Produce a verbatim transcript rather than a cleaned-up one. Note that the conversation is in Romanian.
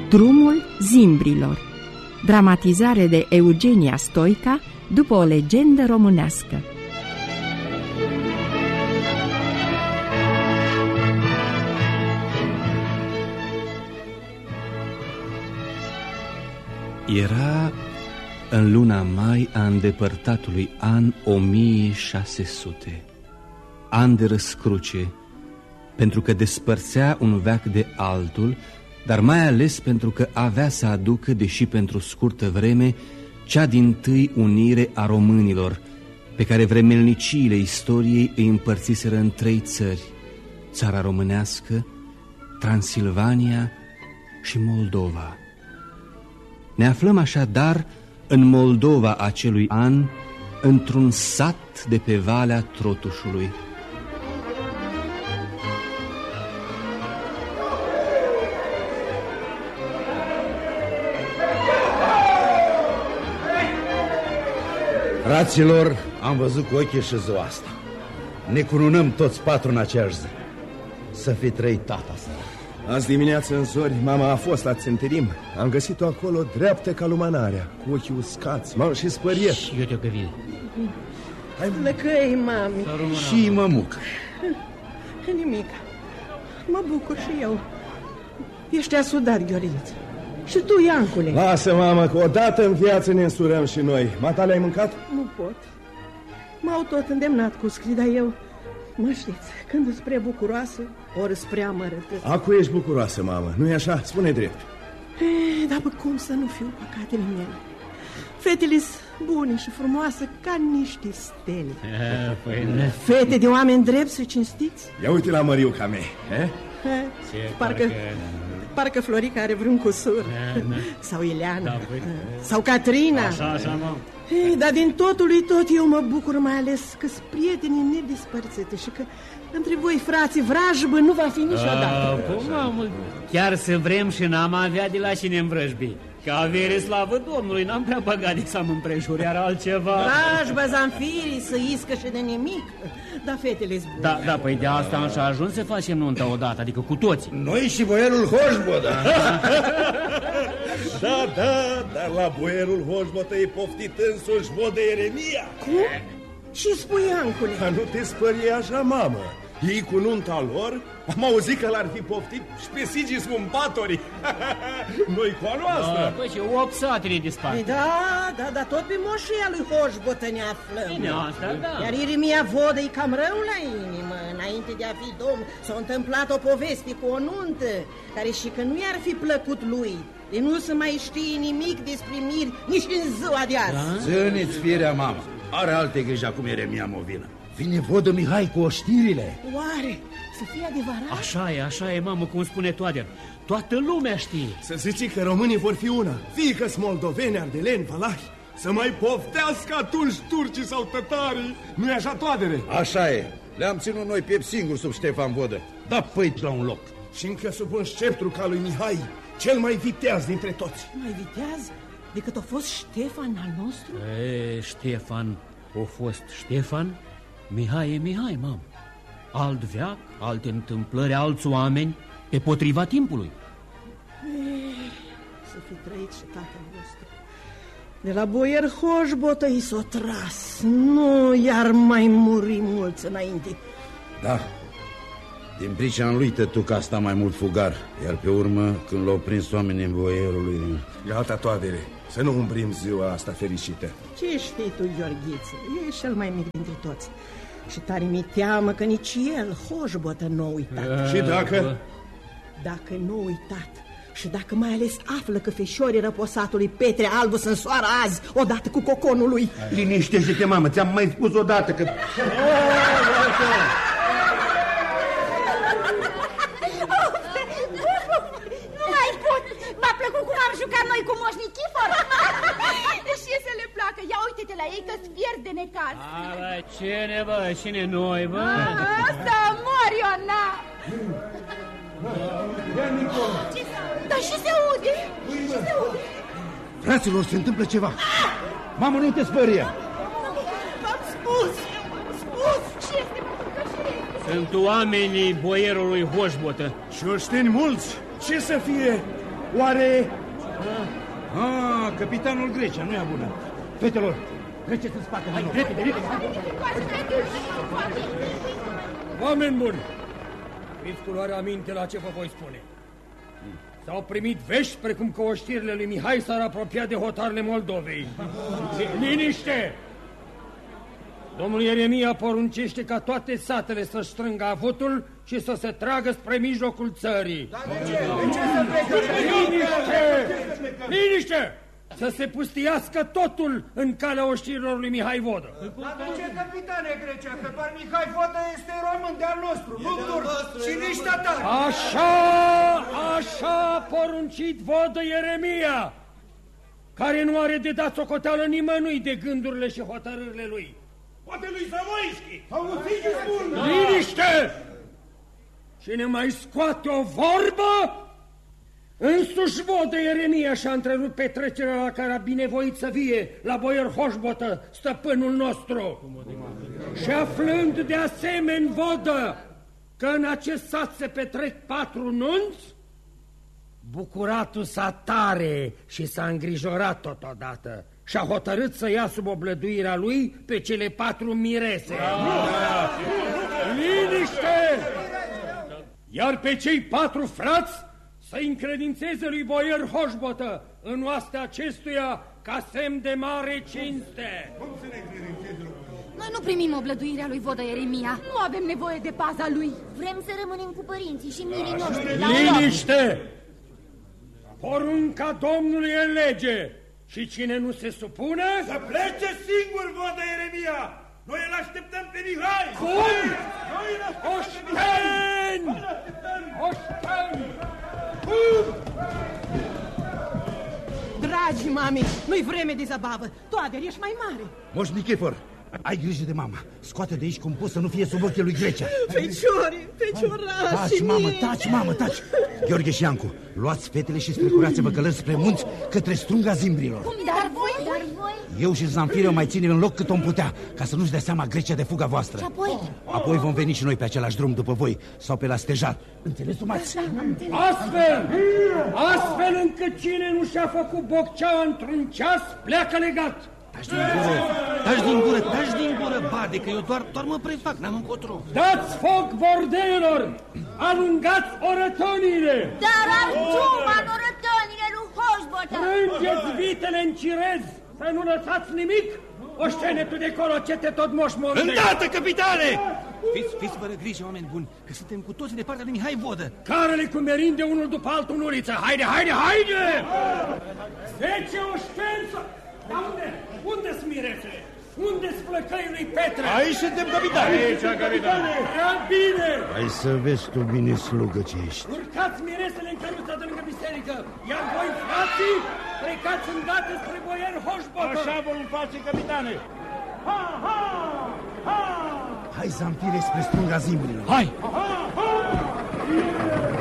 Drumul zimbrilor, dramatizare de Eugenia Stoica după o legendă românească. Era în luna mai a îndepărtatului an o mie șase sute, an de răscruce, pentru că despărțea un veac de altul, dar mai ales pentru că avea să aducă, deși pentru scurtă vreme, cea dintâi unire a românilor, pe care vremelniciile istoriei îi împărțiseră în trei țări: țara românească, Transilvania și Moldova. Ne aflăm așadar în Moldova acelui an, într-un sat de pe Valea Trotușului. Fraților, am văzut cu ochii și ziua asta. Ne cununăm toți patru în aceeași zi. Să fi trăit tata să. Azi dimineață în zori, mama a fost la țânterim. Am găsit-o acolo dreaptă ca lumânarea, cu ochii uscați, m-am și spăriet. Și eu te-o găvit. Hai, lăcăi, mami. Și mămucă. Nimic. Mă bucur și eu. Ești asudat, Gheorghiță. Și tu, Iancule. Lasă, mamă, că odată în viață ne însurăm și noi. Matale, ai mâncat? Nu pot. M-au tot îndemnat cu scrii, dar eu... Mă știți, când îți prea bucuroasă, ori îți prea amărâtă. Acu ești bucuroasă, mamă, nu-i așa? Spune drept. E, dar bă, cum să nu fiu păcatele mele? Fetele-s bune și frumoase ca niște stele. A, păi, fete de oameni drepți și cinstiți. Ia uite la Măriuca mea, eh? Ce, parcă, parcă, parcă Florica are vreun cusur. Da, da. Sau Ileana, da, păi. Sau Catrina. Așa, așa, mă. Ei, dar din totul lui tot eu mă bucur, mai ales că-s prietenii nedespărțite și că între voi, frații, vrajbă nu va fi niciodată. A, mamă, chiar să vrem și n-am avea de la cine învrăjbi. Că avere, slavă Domnului, n-am prea băgat de să-mi împrejur, iar altceva. Vrajbă, zanfirii, să iscă și de nimic. Da, fetele-s bune. Da, da, păi de asta am și ajuns să facem nunta odată, adică cu toți. Noi și boierul Hoșbotă. Da, da, dar la boierul Hoșbotă e poftit însuși vodă Ieremia. Cum? Și spui, Iancule? Dar nu te spărie așa, mamă. Ei cu nunta lor, am auzit că l-ar fi poftit și pe Sigis Mumpatorii. Noi cu a noastră. Da, păi și opt satele dispar. Da, da, da, tot pe moșia lui Hoșbotă ne aflăm. Bine, asta, da. Iar Ieremia vodă e cam rău la inimă. Înainte de a fi domn, s-a întâmplat o poveste cu o nuntă, care și că nu i-ar fi plăcut lui. De nu se mai știe nimic despre miri nici în ziua de azi. Da? Zâniți firea, mamă. Are alte griji acum Ieremia Movină. Vine vodă Mihai cu oștirile. Oare să fie adevărat? Așa e, așa e, mamă, cum spune Toader. Toată lumea știe. Să zici că românii vor fi una. Fie că-s moldoveni, ardeleni, valahi. Să mai poftească atunci turcii sau tătarii. Nu-i așa, Toadere? Așa e. Le-am ținut noi piept singur sub Ștefan Vodă. Da păi la un loc. Și încă sub un sceptru ca lui Mihai, cel mai viteaz dintre toți. Mai viteaz decât a fost Ștefan al nostru? E, Ștefan, a fost Ștefan, Mihai e Mihai, mamă. Alt veac, alte întâmplări, alți oameni, pe potriva timpului. Ei, să fi trăit și tatăl vostru. De la boier Hoșbotă i s-o tras. Nu iar mai muri mulți înainte. Da. Din pricina lui tătuca a stat mai mult fugar. Iar pe urmă, când l-au prins oamenii în boierului... Gata, Toadere, să nu umbrim ziua asta fericită. Ce știi tu, Gheorghiță? E cel mai mic dintre toți. Și tare mi teamă că nici el, Hoșbotă, nu a uitat. Și dacă? Dacă nu a uitat și dacă mai ales află că feșorii răposatului Petre Albu sunt soară azi, odată cu coconul lui. Liniștește-te, mamă, ți-am mai spus odată că... Nu mai pot! M-a plăcut cum am jucat noi cu Moș Nichifor. Și să le placă. Ia uite-te la ei că-ți pierd de necaz. A, cine, bă? Cine noi, bă? Asta mor eu, na! Dar și se aude? Și se aude? Fraților, se întâmplă ceva. Mamă, nu te spăria. V-am spus! Spus! Ce este, mă? Sunt oamenii boierului Hoșbotă. Și oșteni mulți. Ce să fie? Oare... Ah, capitanul Grecia, nu e bună. Fetelor, treceți în spate. Hai, repede, repede. Oameni buni, fiți cu luarea aminte la ce vă voi spune. S-au primit vești precum că oștirile lui Mihai s-ar apropia de hotarele Moldovei. Liniște! Domnul Ieremia poruncește ca toate satele să-și strângă avutul și să se tragă spre mijlocul țării. Dar de ce? De ce să plece? Liniște! Liniște! Să se pustiască totul în calea oștirilor lui Mihai Vodă. Dar de ce, capitane Grecia? Că doar Mihai Vodă este român de-al nostru, nu turc și nici tatar. Așa, așa a poruncit Vodă Ieremia, care nu are de dat socoteală nimănui de gândurile și hotărârile lui. Poate lui Zamoischi! Auziți ce spun? Liniște! Cine mai scoate o vorbă, însuși Vodă Ieremia și-a întrerupt petrecerea la care a binevoit să vie la boier Hoșbotă, stăpânul nostru. Și aflând de asemenea Vodă că în acest sat se petrec patru nunți, bucuratul s-a tare și s-a îngrijorat totodată și a hotărât să ia sub oblăduirea lui pe cele patru mirese. Liniște! Iar pe cei patru frați să încredințeze lui boier Hoșbotă în oastea acestuia ca semn de mare cinste. Noi nu primim oblăduirea lui Vodă Ieremia. Nu avem nevoie de paza lui. Vrem să rămânem cu părinții și mirii noștri. Liniște! Porunca Domnului e lege și cine nu se supune... Să plece singur, Vodă Ieremia! Noi îl așteptăm pe Mihai! Cum? Oșteni! Oșteni! Dragi mami, nu-i vreme de zabavă. Tu, Ader, ești mai mare. Moș Nichifor, ai grijă de mama. Scoate de aici compus să nu fie sub ochii lui Grecia. Feciori, feciorașii Taci, mamă, taci, mamă, taci. Gheorghe și Iancu, luați fetele și strecurați-vă călări spre munți către strunga zimbrilor. Cum, dar voi? Dar voi? Eu și Zanfire o mai ținem în loc cât om putea, ca să nu-și dea seama Grecia de fuga voastră. Și apoi? Apoi vom veni și noi pe același drum după voi sau pe la stejar. Înțeles, umați? Astfel, astfel încât cine nu și-a făcut bocceaua într-un ceas, pleacă legat. Taci din gură, taci din gură, taci din gură, bade, că eu doar, doar mă prefac, n-am încotro. Dați foc bordelor, alungați orătoniile. Dar arciuma în orătonile lui Hoșbotă. Strângeți vitele în cirez, să nu lăsați nimic. Oștenetul de colo, ce te tot moșmorte. Îndată, capitane! Fiți, fiți fără grijă, oameni buni, că suntem cu toții de partea lui Mihai Vodă. Carele cu merinde unul după altul în uliță. Haide, haide, haide! Zece oșteni să... Dar unde? Unde-s miresele? Unde-s flăcăii lui Petre? Aici suntem, capitane! Aici, capitane! Prea bine! Hai să vezi tu bine, slugă, ce ești. Urcați miresele în căruța de lângă biserică, iar voi, frații, plecați îndată spre boier Hoșbotă. Așa vom face, capitane! Ha, ha, ha! Hai, Zanfire, spre strunga zimbrilor. Hai! Ha, ha!